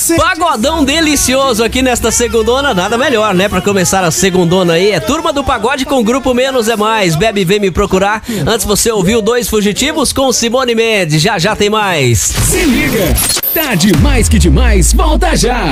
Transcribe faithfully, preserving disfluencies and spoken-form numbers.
Pagodão delicioso aqui nesta segundona, nada melhor, né? Pra começar a segundona aí, é Turma do Pagode com Grupo Menos é Mais. Bebe, vem me procurar. Antes você ouviu Dois Fugitivos com Simone Mendes. Já já tem mais. Se liga, tá demais que demais, volta já.